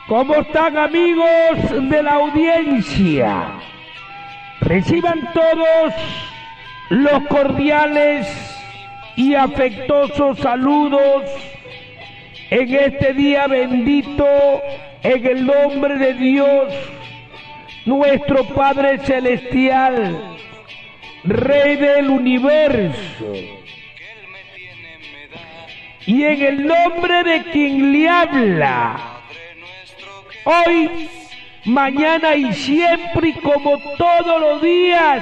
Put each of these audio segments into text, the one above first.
¿Cómo están, amigos de la audiencia? Reciban todos los cordiales y afectuosos saludos en este día bendito, en el nombre de Dios, nuestro Padre Celestial, Rey del Universo, y en el nombre de quien le habla, hoy, mañana y siempre, y como todos los días,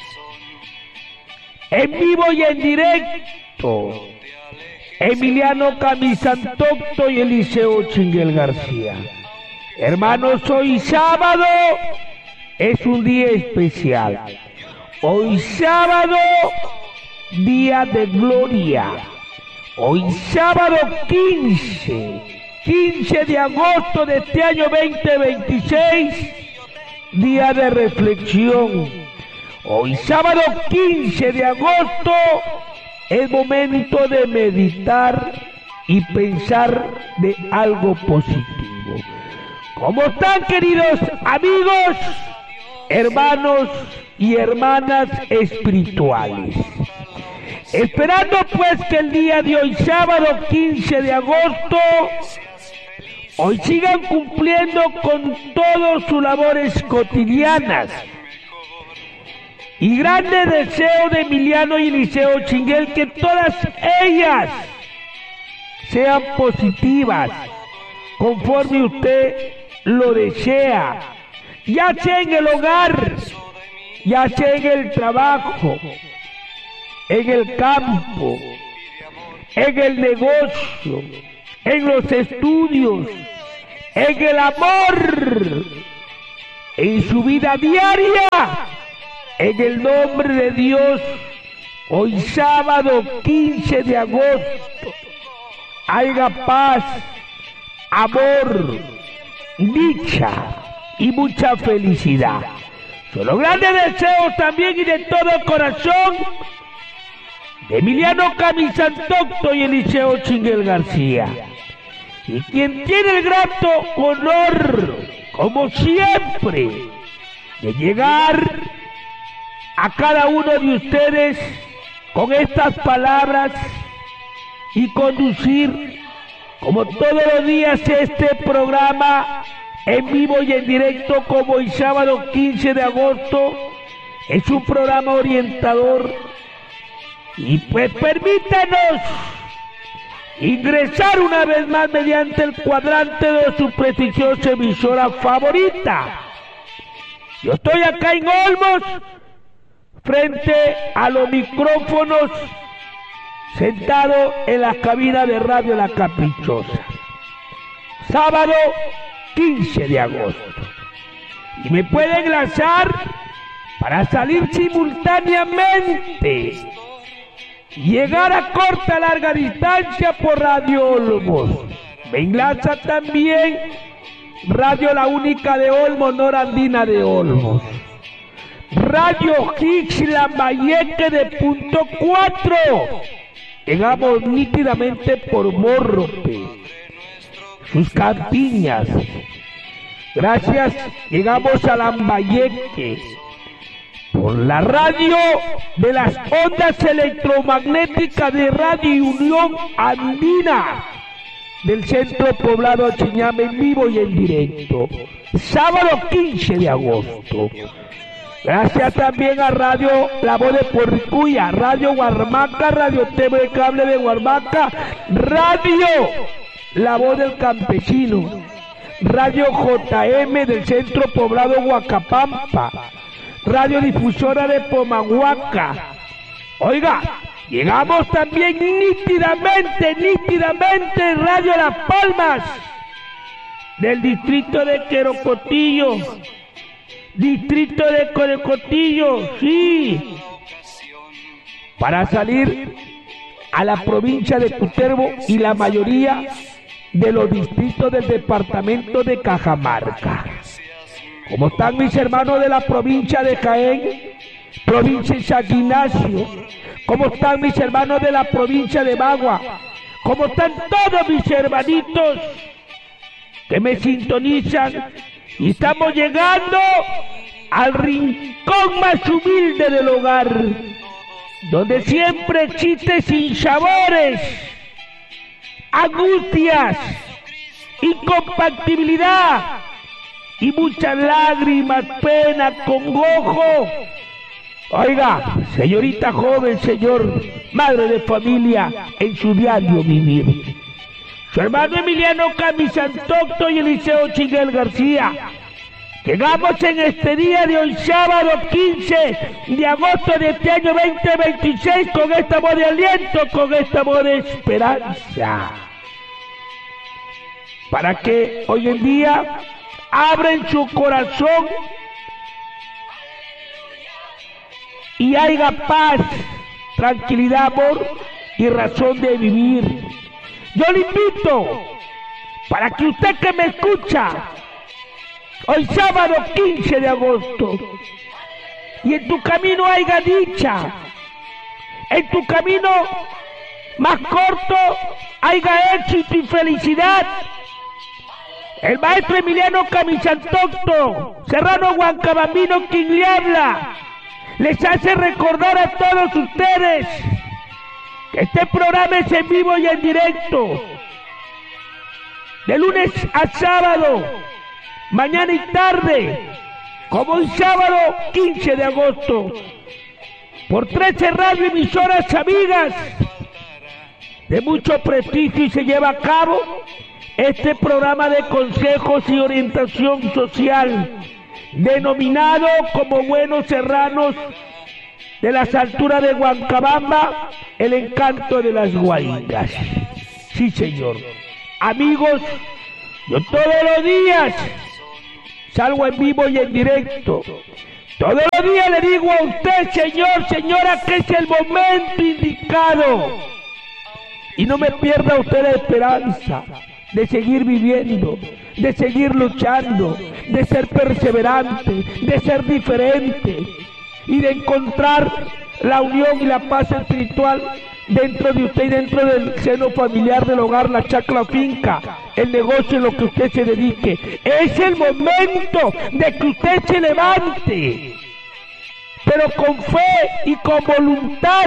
en vivo y en directo, Emiliano Camisantocto y Eliseo Chinguel García. Hermanos, hoy sábado es un día especial. Hoy sábado, día de gloria. Hoy sábado 15 de agosto de este año 2026, día de reflexión. Hoy sábado 15 de agosto es momento de meditar y pensar de algo positivo. ¿Cómo están, queridos amigos, hermanos y hermanas espirituales? Esperando pues que el día de hoy, sábado 15 de agosto, hoy sigan cumpliendo con todas sus labores cotidianas. Y grande deseo de Emiliano y Eliseo Chinguel, que todas ellas sean positivas, conforme usted lo desea, ya sea en el hogar, ya sea en el trabajo, en el campo, en el negocio, en los estudios, en el amor, en su vida diaria. En el nombre de Dios, hoy sábado 15 de agosto, haya paz, amor, dicha y mucha felicidad. Son los grandes deseos también y de todo corazón de Emiliano Camisantocto y Eliseo Chinguel García. Y quien tiene el grato honor, como siempre, de llegar a cada uno de ustedes con estas palabras y conducir, como todos los días, este programa en vivo y en directo, como el sábado 15 de agosto. Es un programa orientador. Y pues permítanos ingresar una vez más mediante el cuadrante de su prestigiosa emisora favorita. Yo estoy acá en Olmos, frente a los micrófonos, sentado en la cabina de Radio La Caprichosa. Sábado 15 de agosto. Y me pueden enlazar para salir simultáneamente, llegar a corta, larga distancia por Radio Olmos. Me enlaza también Radio La Única de Olmos, Norandina de Olmos. Radio Hits Lambayeque de punto 4. Llegamos nítidamente por Morrope, sus campiñas. Gracias, llegamos a Lambayeque por la radio de las ondas electromagnéticas de Radio Unión Andina del centro poblado Chiñame, en vivo y en directo. Sábado 15 de agosto. Gracias también a Radio La Voz de Porricuya, Radio Guarmaca, Radio TV Cable de Guarmaca, Radio La Voz del Campesino, Radio JM del Centro Poblado Huacapampa, Radio Difusora de Pomahuaca. Oiga, llegamos también nítidamente Radio Las Palmas, del distrito de Querocotillo. Distrito de Corecotillo, sí, para salir a la provincia de Cutervo y la mayoría de los distritos del departamento de Cajamarca. ¿Cómo están mis hermanos de la provincia de Jaén, provincia de San Ignacio? ¿Cómo están mis hermanos de la provincia de Bagua? ¿Cómo están todos mis hermanitos que me sintonizan y estamos llegando al rincón más humilde del hogar, donde siempre existe sinsabores, angustias, incompatibilidad y muchas lágrimas, pena, congojo. Oiga, señorita joven, señor, madre de familia, en su diario vivir. Su hermano Emiliano Camisantocto y Eliseo Chiguel García. Llegamos en este día de hoy, sábado 15 de agosto de este año 2026, con esta voz de aliento, con esta voz de esperanza. Para que hoy en día abren su corazón y haya paz, tranquilidad, amor y razón de vivir. Yo le invito para que usted que me escucha, hoy sábado 15 de agosto, y en tu camino haya dicha, en tu camino más corto haya éxito y felicidad. El maestro Emiliano Camisantocto, Serrano Huancabambino, quien le habla, les hace recordar a todos ustedes que este programa es en vivo y en directo, de lunes a sábado, mañana y tarde, como hoy sábado 15 de agosto, por 13 radioemisoras amigas de mucho prestigio, y se lleva a cabo este programa de consejos y orientación social, denominado como Buenos Serranos de las alturas de Huancabamba, el encanto de las guaingas. Sí, señor. Amigos, yo todos los días salgo en vivo y en directo. Todos los días le digo a usted, señor, señora, que es el momento indicado. Y no me pierda usted la esperanza de seguir viviendo, de seguir luchando, de ser perseverante, de ser diferente y de encontrar la unión y la paz espiritual dentro de usted y dentro del seno familiar, del hogar, la chacra, finca, el negocio en lo que usted se dedique. Es el momento de que usted se levante, pero con fe y con voluntad,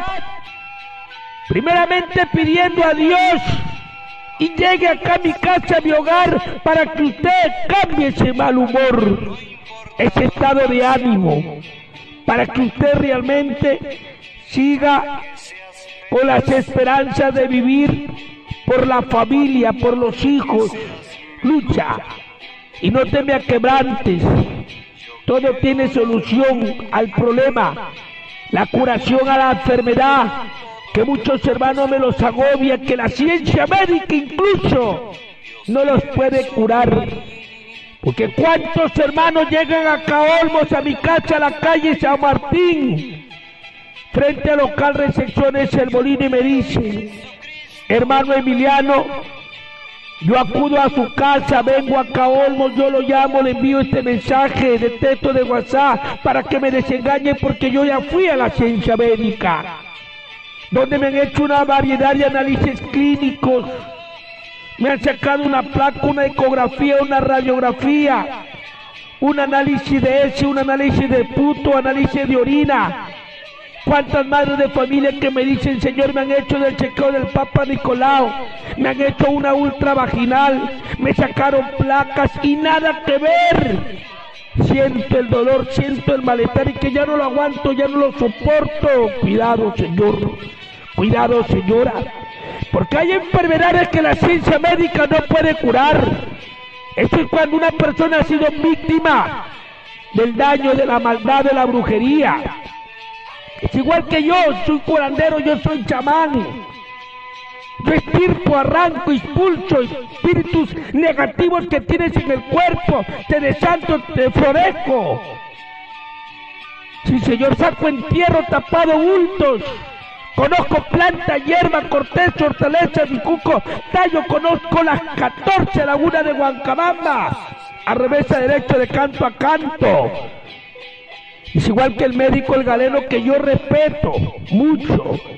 primeramente pidiendo a Dios, y llegue acá a mi casa, a mi hogar, para que usted cambie ese mal humor, ese estado de ánimo, para que usted realmente siga con las esperanzas de vivir por la familia, por los hijos. Lucha y no te me quebrantes. Todo tiene solución al problema, la curación a la enfermedad, que muchos hermanos me los agobia, que la ciencia médica incluso no los puede curar. Porque cuántos hermanos llegan a Caolmos, a mi casa, a la calle San Martín, frente al local Recepciones El Molino, y me dicen: hermano Emiliano, yo acudo a su casa, vengo a Caolmos, yo lo llamo, le envío este mensaje de texto de WhatsApp para que me desengañe, porque yo ya fui a la ciencia médica, donde me han hecho una variedad de análisis clínicos. Me han sacado una placa, una ecografía, una radiografía, un análisis de ese, un análisis de puto, análisis de orina. ¿Cuántas madres de familia que me dicen: señor, me han hecho del chequeo del Papa Nicolau, me han hecho una ultravaginal, me sacaron placas y nada que ver? Siento el dolor, siento el malestar y que ya no lo aguanto, ya no lo soporto. Cuidado, señor, cuidado, señora, porque hay enfermedades que la ciencia médica no puede curar. Eso es cuando una persona ha sido víctima del daño, de la maldad, de la brujería. Es igual que yo, soy curandero, yo soy chamán. Yo estirpo, arranco, expulso espíritus negativos que tienes en el cuerpo, te desanto, te florezco. Sí, señor, saco entierro, tapado bultos. Conozco planta, hierba, corteza, hortaleza, bicuco, tallo, conozco las 14 lagunas de Huancabamba, a revés, a derecho, de canto a canto. Es igual que el médico, el galeno, que yo respeto mucho.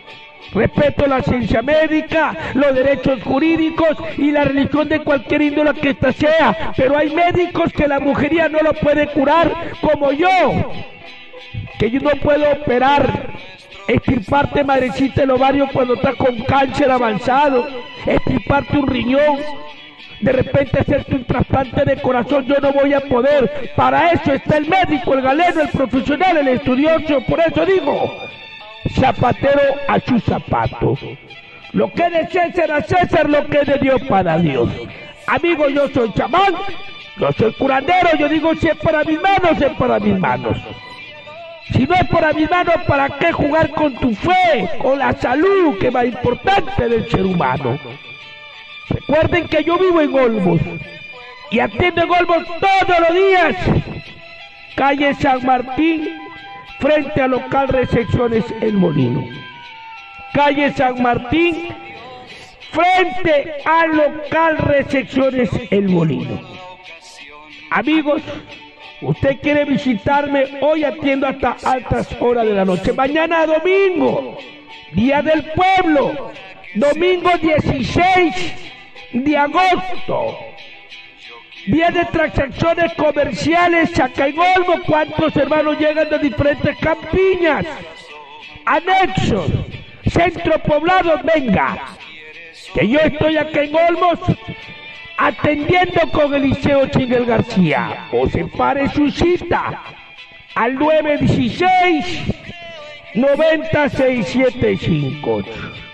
Respeto la ciencia médica, los derechos jurídicos y la religión de cualquier índole que ésta sea, pero hay médicos que la brujería no lo puede curar, como yo, que yo no puedo operar, extirparte, madrecita, el ovario cuando estás con cáncer avanzado, extirparte un riñón, de repente hacerte un trasplante de corazón, yo no voy a poder. Para eso está el médico, el galeno, el profesional, el estudioso. Por eso digo, zapatero a su zapato. Lo que es de César a César, lo que es de Dios para Dios. Amigo, yo soy chamán, yo soy curandero, yo digo, si es para mis manos, es para mis manos. Si no es para mis manos, ¿para qué jugar con tu fe, con la salud, que es más importante del ser humano? Recuerden que yo vivo en Olmos y atiendo en Olmos todos los días. Calle San Martín, frente al local Recepciones El Molino. Calle San Martín, frente al local Recepciones El Molino. Amigos, usted quiere visitarme, hoy atiendo hasta altas horas de la noche. Mañana domingo, Día del Pueblo, domingo 16 de agosto, día de transacciones comerciales acá en Olmos. ¿Cuántos hermanos llegan de diferentes campiñas, anexos, centro poblado? Venga, que yo estoy acá en Olmos atendiendo con Eliseo Chingel García. O separe su cita al 916 90 6758,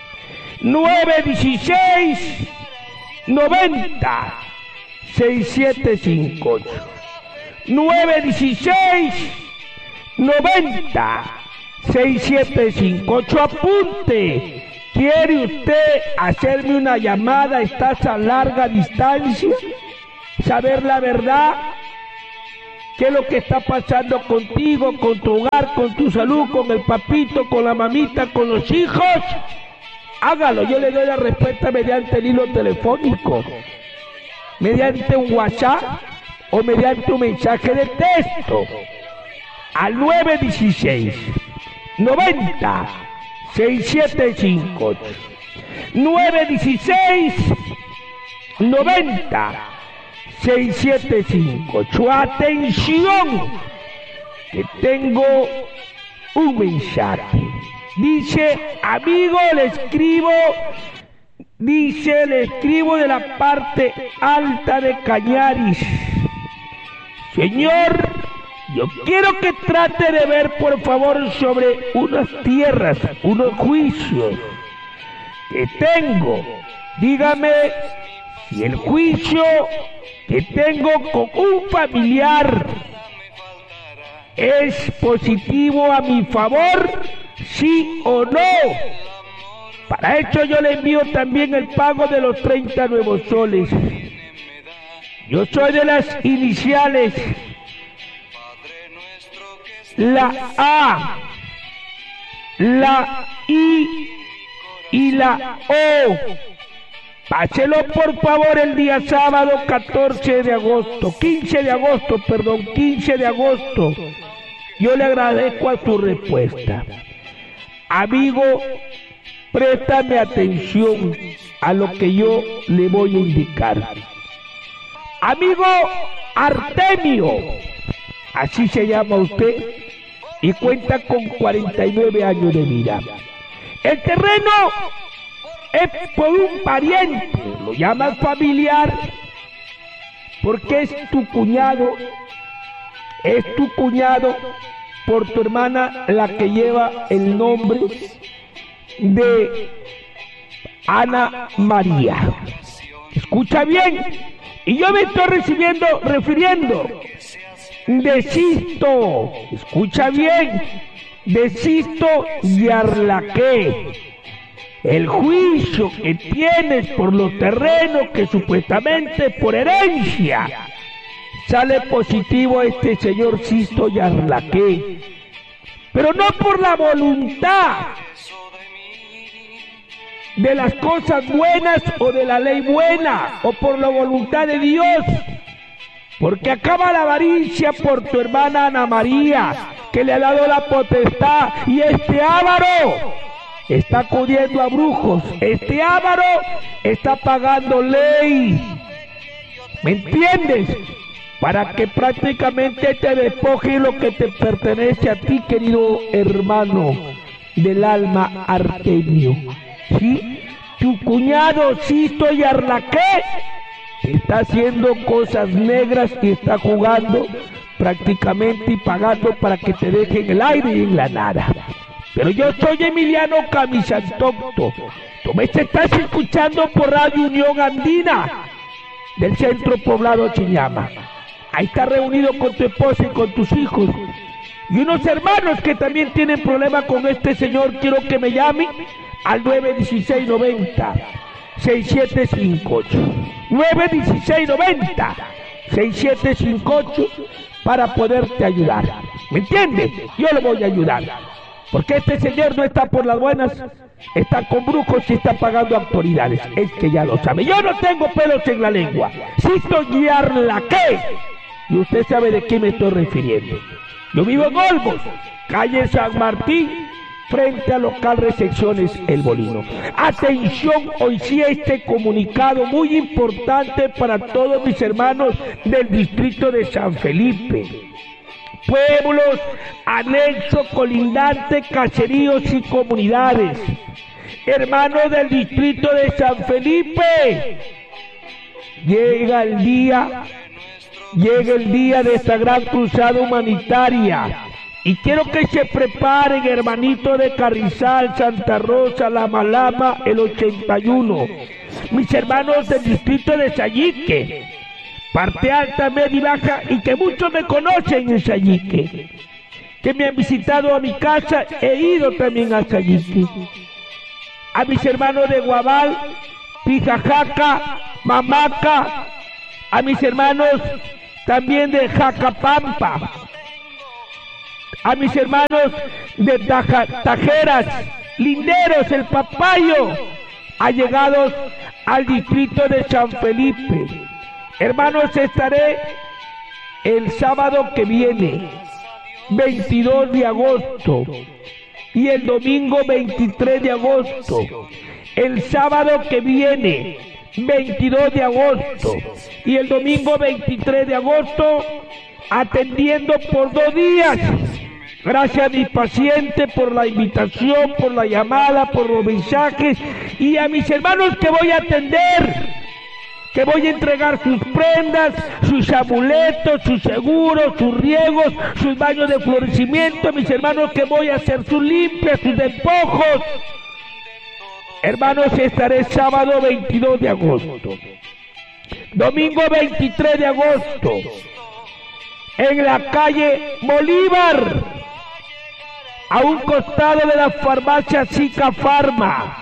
916 90 6758, 916 90 6758. Apunte. ¿Quiere usted hacerme una llamada a esta larga distancia? Saber la verdad, qué es lo que está pasando contigo, con tu hogar, con tu salud, con el papito, con la mamita, con los hijos. Hágalo, yo le doy la respuesta mediante el hilo telefónico, mediante un WhatsApp o mediante un mensaje de texto al 916 90 6758, 916 90 6758. Atención, que tengo un mensaje. Dice, amigo, le escribo de la parte alta de Cañaris. Señor, yo quiero que trate de ver, por favor, sobre unas tierras, unos juicios que tengo. Dígame si el juicio que tengo con un familiar es positivo a mi favor, sí o no. Para eso yo le envío también el pago de los 30 nuevos soles. Yo soy de las iniciales, la A, la I y la O. Páselo por favor el día sábado 15 de agosto. 15 de agosto. Yo le agradezco a su respuesta. Amigo, préstame atención a lo que yo le voy a indicar. Amigo Artemio, así se llama usted, y cuenta con 49 años de vida. El terreno es por un pariente, lo llaman familiar, porque es tu cuñado por tu hermana, la que lleva el nombre de Ana María. Escucha bien, y yo me estoy refiriendo de Sisto, escucha bien, de Sisto Yarlaqué. El juicio que tienes por los terrenos que supuestamente por herencia sale positivo a este señor Sisto Yarlaqué, pero no por la voluntad de las cosas buenas o de la ley buena o por la voluntad de Dios, porque acaba la avaricia por tu hermana Ana María, que le ha dado la potestad, y este avaro está acudiendo a brujos. Este avaro está pagando ley. ¿Me entiendes? Para que prácticamente te despoje lo que te pertenece a ti, querido hermano del alma Artemio. ¿Sí? Tu cuñado Sisto Yarlaqué está haciendo cosas negras y está jugando prácticamente y pagando para que te deje en el aire y en la nada. Pero yo soy Emiliano Camisantocto. Tú me estás escuchando por Radio Unión Andina del Centro Poblado Chiñama. Ahí está reunido con tu esposa y con tus hijos. Y unos hermanos que también tienen problemas con este señor. Quiero que me llamen al 916-90-6758. 916-90-6758 para poderte ayudar. ¿Me entiendes? Yo le voy a ayudar. Porque este señor no está por las buenas, está con brujos y está pagando autoridades. Es que ya lo sabe. Yo no tengo pelos en la lengua. Sisto Yarlaqué. Y usted sabe de qué me estoy refiriendo. Yo vivo en Olmos, calle San Martín, frente a local Recepciones El Molino. Atención, hoy sí este comunicado muy importante para todos mis hermanos del distrito de San Felipe. Pueblos, anexo, colindante, caseríos y comunidades. Hermanos del distrito de San Felipe, llega el día de esta gran cruzada humanitaria. Y quiero que se preparen, hermanito de Carrizal, Santa Rosa, Lama Lama, el 81. Mis hermanos del distrito de Sayique, parte alta, media y baja, y que muchos me conocen en Sayique, que me han visitado a mi casa, he ido también a Sayique. A mis hermanos de Guabal, Pijajaca, Mamaca, a mis hermanos también de Jacapampa, a mis hermanos de Tajeras, Linderos, El Papayo, allegados al distrito de San Felipe. Hermanos, estaré el sábado que viene, 22 de agosto, y el domingo 23 de agosto. El sábado que viene, 22 de agosto, y el domingo 23 de agosto, atendiendo por 2 días. Gracias a mis pacientes por la invitación, por la llamada, por los mensajes, y a mis hermanos que voy a atender, que voy a entregar sus prendas, sus amuletos, sus seguros, sus riegos, sus baños de florecimiento, mis hermanos que voy a hacer sus limpias, sus despojos. Hermanos, estaré sábado 22 de agosto, domingo 23 de agosto, en la calle Bolívar, a un costado de la farmacia Sica Pharma,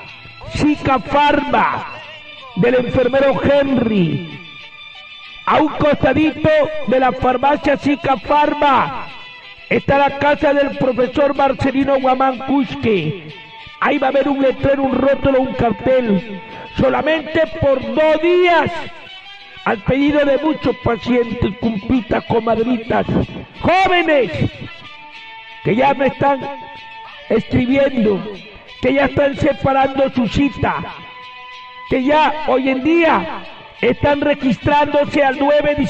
del enfermero Henry, a un costadito de la farmacia Sica Pharma, está la casa del profesor Marcelino Guamán Cusque. Ahí va a haber un letrero, un rótulo, un cartel, solamente por 2 días, al pedido de muchos pacientes, cumpitas, comadritas, jóvenes, que ya me están escribiendo, que ya están separando su cita, que ya hoy en día están registrándose al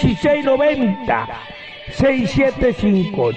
916-90-6758.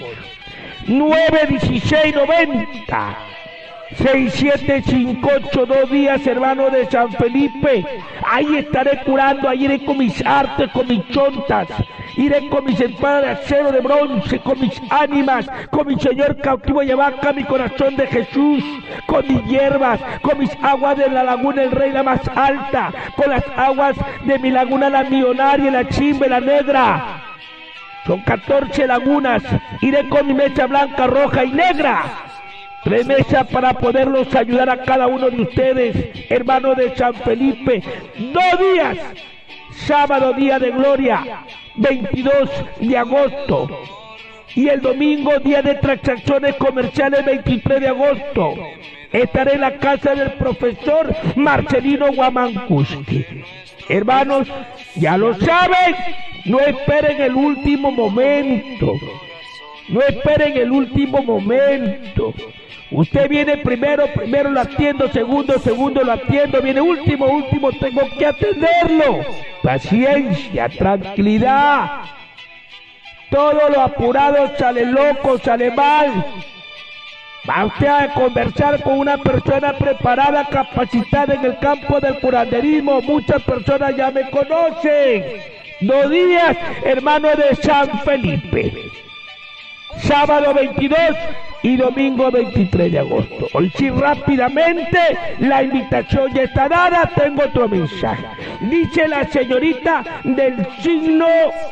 916-90-6758, 2 días, hermano de San Felipe. Ahí estaré curando, ahí iré con mis artes, con mis chontas, iré con mis espadas de acero, de bronce, con mis ánimas, con mi Señor cautivo y vaca, mi corazón de Jesús, con mis hierbas, con mis aguas de la laguna El Rey, la más alta, con las aguas de mi laguna la millonaria, la chimbe, la negra. Son 14 lagunas, iré con mi mecha blanca, roja y negra. 3 mesas para poderlos ayudar a cada uno de ustedes, hermanos de San Felipe. 2 días, sábado día de gloria, 22 de agosto. Y el domingo, día de transacciones comerciales, 23 de agosto. Estaré en la casa del profesor Marcelino Guamán Cusque. Hermanos, ya lo saben, no esperen el último momento. No esperen el último momento. Usted viene primero lo atiendo, segundo lo atiendo, viene último, tengo que atenderlo. Paciencia, tranquilidad. Todo lo apurado sale loco, sale mal. Va usted a conversar con una persona preparada, capacitada en el campo del curanderismo. Muchas personas ya me conocen. 2 días, hermano de San Felipe. Sábado 22 y domingo 23 de agosto. Hoy sí, rápidamente, la invitación ya está dada. Tengo otro mensaje. Dice la señorita del signo,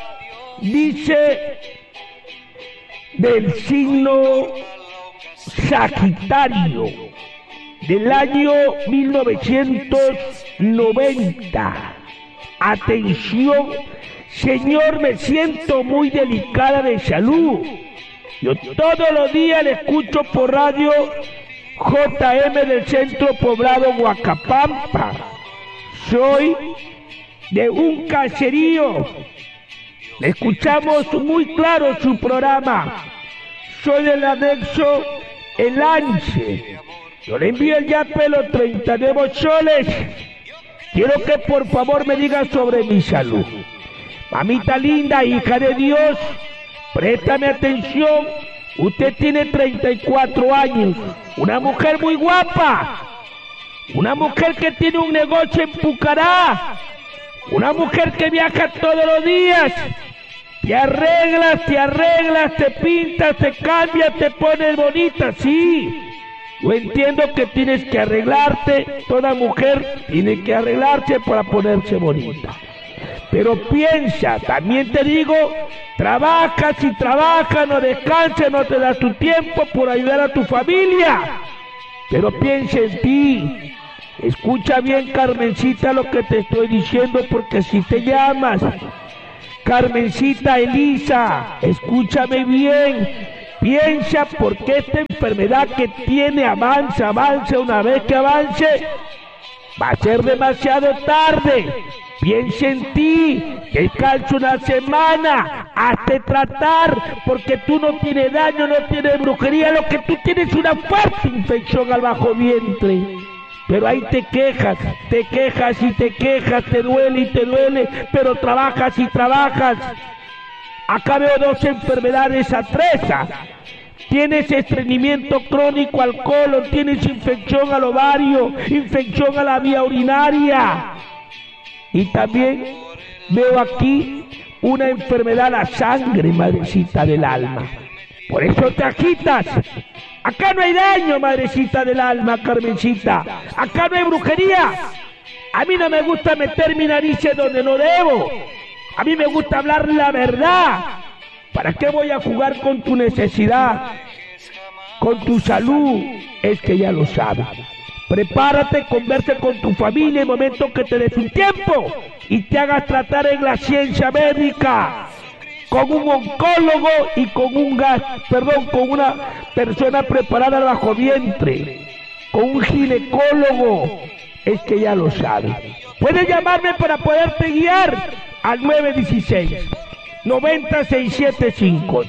Sagitario, del año 1990. Atención, señor, me siento muy delicada de salud. Yo todos los días le escucho por radio JM del Centro Poblado Huacapampa. Soy de un caserío. Le escuchamos muy claro su programa. Soy del anexo El Anche. Yo le envío el yape los 39 soles. Quiero que por favor me diga sobre mi salud. Mamita linda, hija de Dios, préstame atención. Usted tiene 34 años, una mujer muy guapa, una mujer que tiene un negocio en Pucará, una mujer que viaja todos los días. Te arreglas, te pintas, te cambias, te pones bonita, sí. Yo entiendo que tienes que arreglarte, toda mujer tiene que arreglarse para ponerse bonita. Pero piensa, también te digo, trabajas y trabajas, no descansas, no te das tu tiempo por ayudar a tu familia. Pero piensa en ti. Escucha bien, Carmencita, lo que te estoy diciendo, porque si te llamas Carmencita Elisa, escúchame bien. Piensa, porque esta enfermedad que tiene avanza, una vez que avance, va a ser demasiado tarde. Piensa en ti, descansa una semana, hazte tratar, porque tú no tienes daño, no tienes brujería, lo que tú tienes es una fuerte infección al bajo vientre. Pero ahí te quejas, te duele, pero trabajas y trabajas. Acá veo 2 enfermedades a 3. Tienes estreñimiento crónico al colon, tienes infección al ovario, infección a la vía urinaria. Y también veo aquí una enfermedad a la sangre, madrecita del alma. Por eso te agitas. Acá no hay daño, madrecita del alma, Carmencita. Acá no hay brujería. A mí no me gusta meter mi nariz donde no debo. A mí me gusta hablar la verdad. ¿Para qué voy a jugar con tu necesidad? Con tu salud, es que ya lo sabes. Prepárate, converse con tu familia en el momento que te des un tiempo y te hagas tratar en la ciencia médica, con un oncólogo y con una persona preparada al bajo vientre, con un ginecólogo, es que ya lo sabes. Puedes llamarme para poderte guiar al 916-906758,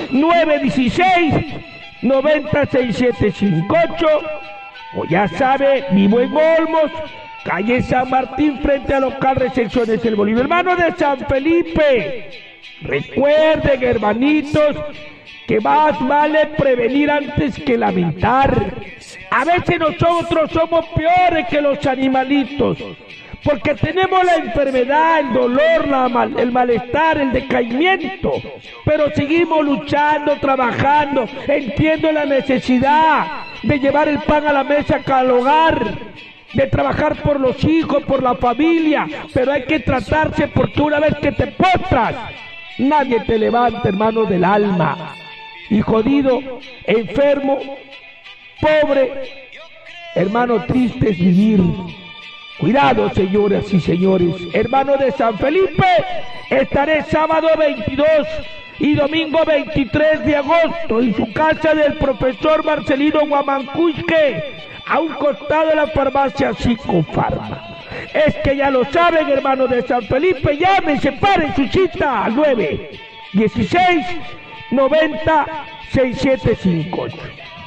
916-906758, o ya sabe, vivo en Olmos, calle San Martín, frente al local Recepciones El Bolívar. Hermano de San Felipe, recuerden, hermanitos, que más vale prevenir antes que lamentar. A veces nosotros somos peores que los animalitos, porque tenemos la enfermedad, el dolor, el malestar, el decaimiento, pero seguimos luchando, trabajando. Entiendo la necesidad de llevar el pan a la mesa, al hogar, de trabajar por los hijos, por la familia, pero hay que tratarse, porque una vez que te postras, nadie te levanta, hermano del alma. Y jodido, enfermo, pobre, hermano, triste es vivir. Cuidado, señoras y señores. Hermano de San Felipe, estaré sábado 22 y domingo 23 de agosto en su casa del profesor Marcelino Guamancusque, a un costado de la farmacia Psicofarma. Es que ya lo saben, hermano de San Felipe, llamen, separen su cita al 916-90-6758.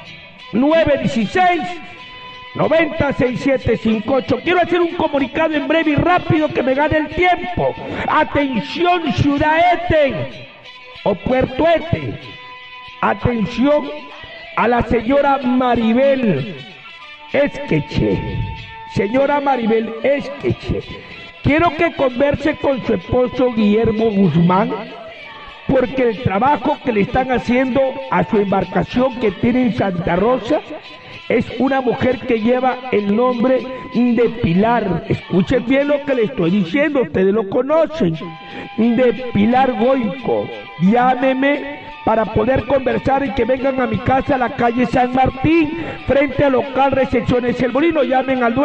916-906758. Quiero hacer un comunicado en breve y rápido que me gane el tiempo. Atención, Ciudad Ete o Puerto Ete. Atención a la señora Maribel Esqueche. Señora Maribel Esqueche, quiero que converse con su esposo Guillermo Guzmán, porque el trabajo que le están haciendo a su embarcación que tiene en Santa Rosa es una mujer que lleva el nombre de Pilar. Escuchen bien lo que le estoy diciendo, ustedes lo conocen. De Pilar Goico. Llámeme para poder conversar y que vengan a mi casa a la calle San Martín, frente al local Recepciones El Molino. Llamen al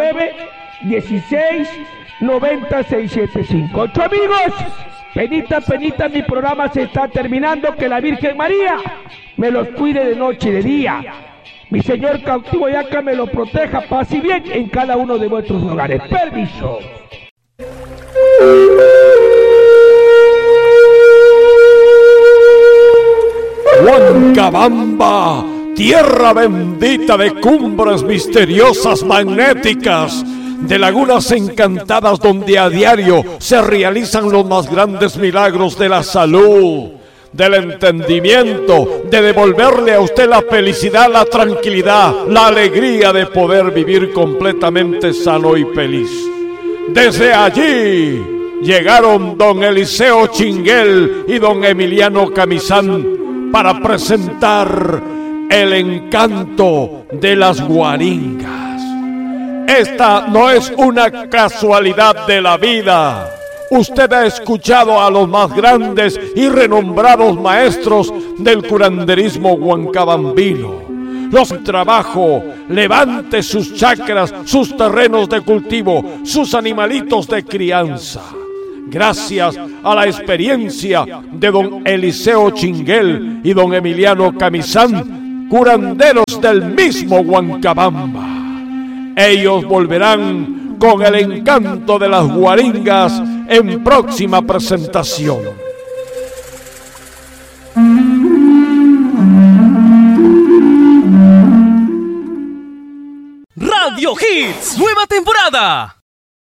916-906758. Amigos, penita, mi programa se está terminando. Que la Virgen María me los cuide de noche y de día. Mi señor cautivo Yaca me lo proteja, paz y bien en cada uno de vuestros hogares. Permiso. Huancabamba, tierra bendita de cumbres misteriosas magnéticas, de lagunas encantadas donde a diario se realizan los más grandes milagros de la salud, del entendimiento, de devolverle a usted la felicidad, la tranquilidad, la alegría de poder vivir completamente sano y feliz. Desde allí llegaron don Eliseo Chinguel y don Emiliano Camizán para presentar el encanto de las guaringas. Esta no es una casualidad de la vida. Usted ha escuchado a los más grandes y renombrados maestros del curanderismo huancabambino. Los trabajo, levante sus chacras, sus terrenos de cultivo, sus animalitos de crianza. Gracias a la experiencia de don Eliseo Chinguel y don Emiliano Camizán, curanderos del mismo Huancabamba. Ellos volverán con el encanto de las guaringas en próxima presentación. Radio Hits, nueva temporada.